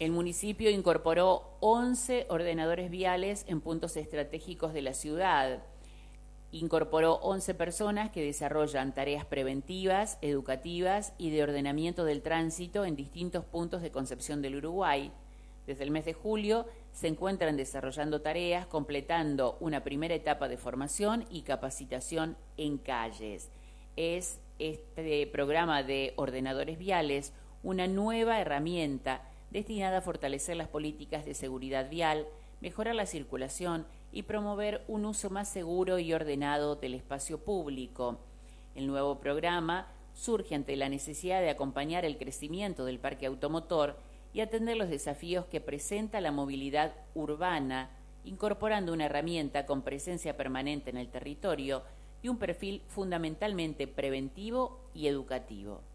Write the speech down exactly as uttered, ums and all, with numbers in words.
El municipio incorporó once ordenadores viales en puntos estratégicos de la ciudad. Incorporó once personas que desarrollan tareas preventivas, educativas y de ordenamiento del tránsito en distintos puntos de Concepción del Uruguay. Desde el mes de julio se encuentran desarrollando tareas, completando una primera etapa de formación y capacitación en calles. Es este programa de ordenadores viales una nueva herramienta destinada a fortalecer las políticas de seguridad vial, mejorar la circulación y promover un uso más seguro y ordenado del espacio público. El nuevo programa surge ante la necesidad de acompañar el crecimiento del parque automotor y atender los desafíos que presenta la movilidad urbana, incorporando una herramienta con presencia permanente en el territorio y un perfil fundamentalmente preventivo y educativo.